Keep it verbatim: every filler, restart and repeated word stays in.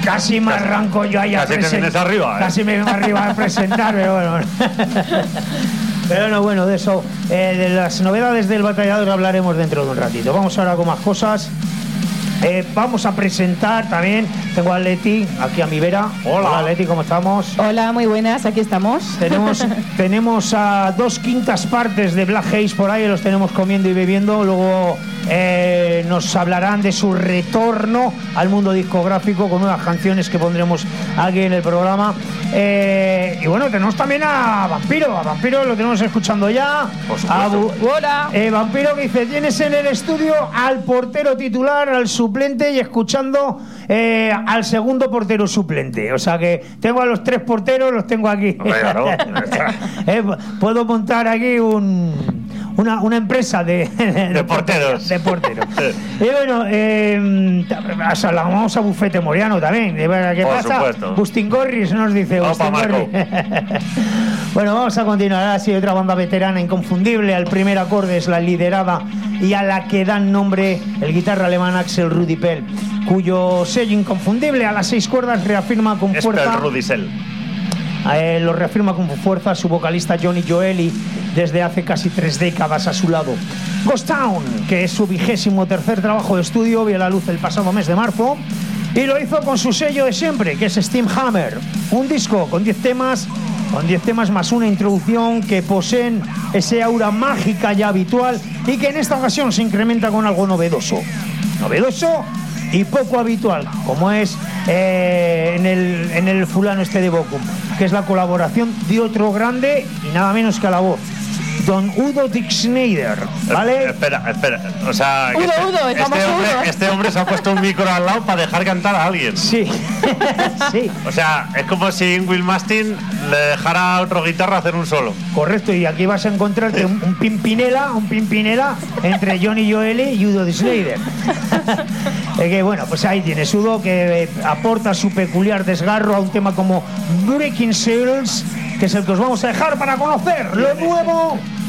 casi me arranco yo ahí a Casi te presentar. vienes arriba, ¿eh? Casi me vengo arriba a presentar, pero bueno. Pero no, bueno, de eso, eh, de las novedades del batallador hablaremos dentro de un ratito. Vamos ahora con más cosas. Eh, vamos a presentar también, tengo a Leti aquí a mi vera. Hola, Hola Leti, ¿cómo estamos? Hola, muy buenas, aquí estamos. Tenemos, tenemos a dos quintas partes de Black Haze por ahí, los tenemos comiendo y bebiendo. Luego eh, nos hablarán de su retorno al mundo discográfico con unas canciones que pondremos aquí en el programa. Eh, y bueno, tenemos también a Vampiro, a Vampiro lo tenemos escuchando ya. A Bu- Hola. Eh, Vampiro que dice, tienes en el estudio al portero titular, al suplente y escuchando eh, al segundo portero suplente. O sea que tengo a los tres porteros, los tengo aquí. Claro. eh, puedo montar aquí un... Una, una empresa de, de, de porteros. De porteros. Y bueno, eh, vamos a Bufete Moriano también. ¿Qué Por pasa? supuesto. Bustin Gorris nos dice. Opa, Marco. Bueno, vamos a continuar. Ahora sí, otra banda veterana inconfundible. Al primer acorde es la liderada y a la que dan nombre el guitarra alemán Axel Rudipel, cuyo sello inconfundible a las seis cuerdas reafirma con fuerza. Espel Rudisel. Eh, lo reafirma con fuerza su vocalista Johnny Joeli desde hace casi tres décadas a su lado. Ghost Town, que es su vigésimo tercer trabajo de estudio, vio la luz el pasado mes de marzo y lo hizo con su sello de siempre, que es Steam Hammer, un disco con diez temas, con diez temas más una introducción que poseen ese aura mágica ya habitual y que en esta ocasión se incrementa con algo novedoso. Novedoso y poco habitual, como es eh, en, el, en el fulano este de Bochum, que es la colaboración de otro grande y nada menos que a la voz, Don Udo Dixneider, ¿vale? Eh, espera, espera. O sea, Udo, este, Udo, el este, famoso hombre, Udo. este hombre se ha puesto un micro al lado para dejar cantar a alguien. Sí, sí, O sea, es como si Will Mastin le dejara a otro guitarra hacer un solo. correcto. Y aquí vas a encontrarte un, un pimpinela, un pimpinela entre Johnny Joeli y Udo Dixneider. Es que bueno, pues ahí tienes Udo que eh, aporta su peculiar desgarro a un tema como Breaking Souls, que es el que os vamos a dejar para conocer lo nuevo